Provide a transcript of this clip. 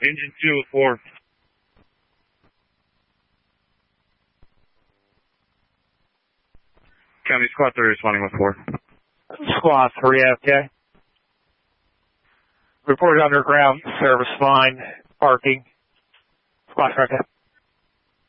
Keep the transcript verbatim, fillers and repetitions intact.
Engine two with four. County Squad three responding with four. Squad three, okay. Report underground service line parking. Squad three, okay.